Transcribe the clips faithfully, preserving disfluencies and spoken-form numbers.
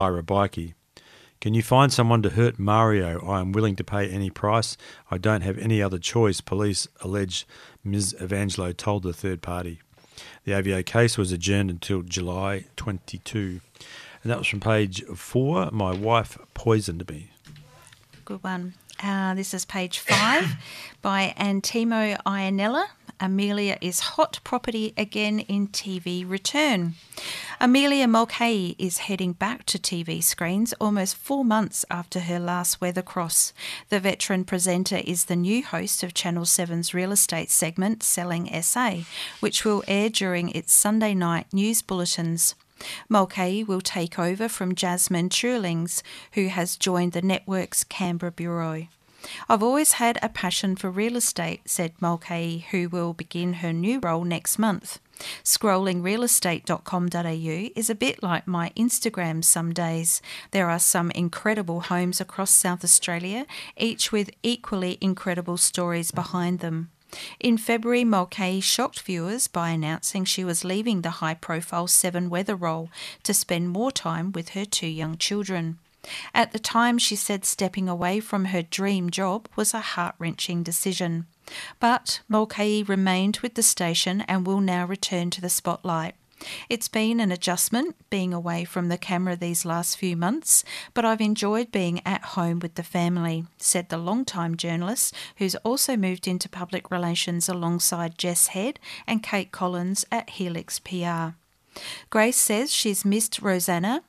Ira Bikey. Can you find someone to hurt Mario? I am willing to pay any price. I don't have any other choice, police allege Miz Evangelo told the third party. The Avio case was adjourned until July twenty-second. And that was from page four. My wife poisoned me. Good one. Uh, this is page five by Antimo Ianella. Amelia is hot property again in T V return. Amelia Mulcahy is heading back to T V screens almost four months after her last weather cross. The veteran presenter is the new host of Channel seven's real estate segment, Selling S A, which will air during its Sunday night news bulletins. Mulcahy will take over from Jasmine Trulings, who has joined the network's Canberra bureau. I've always had a passion for real estate, said Mulcahy, who will begin her new role next month. Scrolling real estate dot com dot a u is a bit like my Instagram some days. There are some incredible homes across South Australia, each with equally incredible stories behind them. In February, Mulcahy shocked viewers by announcing she was leaving the high-profile Seven Weather role to spend more time with her two young children. At the time, she said stepping away from her dream job was a heart-wrenching decision. But Mulcahy remained with the station and will now return to the spotlight. It's been an adjustment being away from the camera these last few months, but I've enjoyed being at home with the family, said the longtime journalist, who's also moved into public relations alongside Jess Head and Kate Collins at Helix P R. Grace says she's missed Rosanna,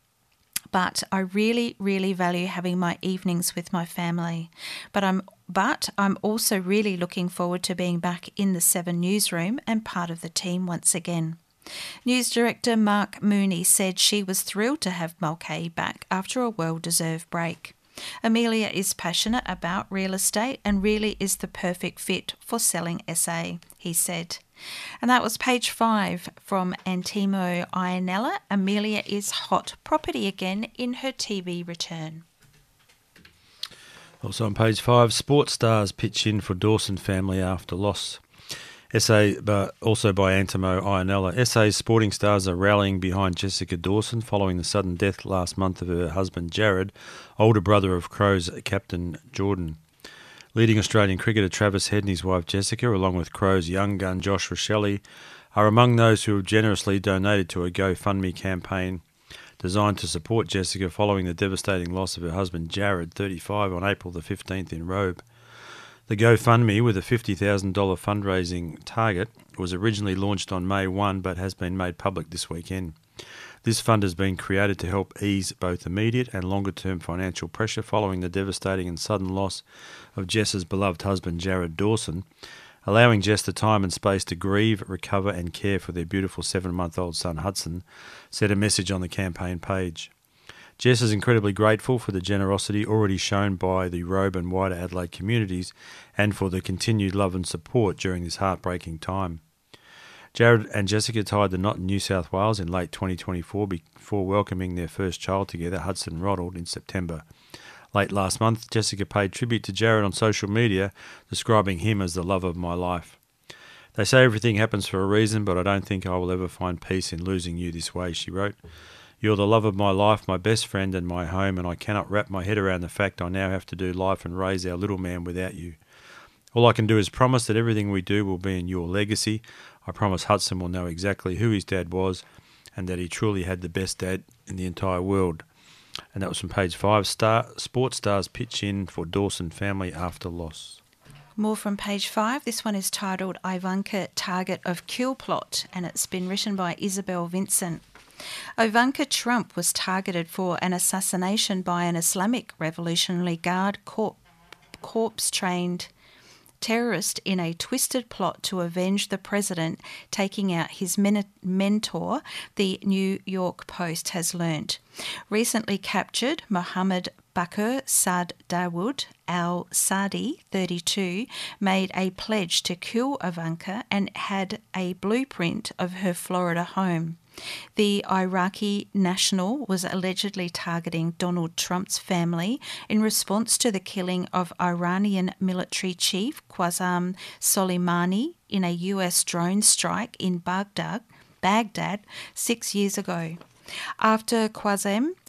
but I really, really value having my evenings with my family. But I'm but I'm also really looking forward to being back in the Seven newsroom and part of the team once again. News director Mark Mooney said she was thrilled to have Mulcahy back after a well-deserved break. Amelia is passionate about real estate and really is the perfect fit for Selling S A, he said. And that was page five from Antimo Ianella. Amelia is hot property again in her T V return. Also on page five, sports stars pitch in for Dawson family after loss. S A, but also by Antimo Ianella. S A's sporting stars are rallying behind Jessica Dawson following the sudden death last month of her husband Jared, older brother of Crows captain Jordan. Leading Australian cricketer Travis Head and his wife Jessica, along with Crows young gun Josh Rochelle, are among those who have generously donated to a GoFundMe campaign designed to support Jessica following the devastating loss of her husband Jared, thirty-five, on April the fifteenth in Robe. The GoFundMe, with a fifty thousand dollars fundraising target, was originally launched on May first but has been made public this weekend. This fund has been created to help ease both immediate and longer-term financial pressure following the devastating and sudden loss of Jess's beloved husband Jared Dawson, allowing Jess the time and space to grieve, recover and care for their beautiful seven-month-old son Hudson, said a message on the campaign page. Jess is incredibly grateful for the generosity already shown by the Robe and wider Adelaide communities and for the continued love and support during this heartbreaking time. Jared and Jessica tied the knot in New South Wales in late twenty twenty-four before welcoming their first child together, Hudson Ronald, in September. Late last month, Jessica paid tribute to Jared on social media, describing him as the love of my life. They say everything happens for a reason, but I don't think I will ever find peace in losing you this way, she wrote. You're the love of my life, my best friend and my home, and I cannot wrap my head around the fact I now have to do life and raise our little man without you. All I can do is promise that everything we do will be in your legacy. I promise Hudson will know exactly who his dad was and that he truly had the best dad in the entire world. And that was from page five. Star, sports stars pitch in for Dawson family after loss. More from page five. This one is titled Ivanka Target of Kill Plot, and it's been written by Isabel Vincent. Ivanka Trump was targeted for an assassination by an Islamic Revolutionary Guard corp- corpse-trained terrorist in a twisted plot to avenge the president taking out his men- mentor, the New York Post has learnt. Recently captured, Mohammed Bakr Saad Dawood al-Sadi, thirty-two, made a pledge to kill Ivanka and had a blueprint of her Florida home. The Iraqi national was allegedly targeting Donald Trump's family in response to the killing of Iranian military chief Qasem Soleimani in a U S drone strike in Baghdad, Baghdad six years ago. After Qasem